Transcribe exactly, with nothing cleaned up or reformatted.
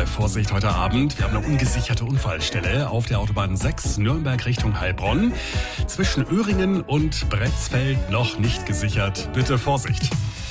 Vorsicht heute Abend. Wir haben eine ungesicherte Unfallstelle auf der Autobahn sechs, Nürnberg Richtung Heilbronn. Zwischen Öhringen und Bretzfeld noch nicht gesichert. Bitte Vorsicht.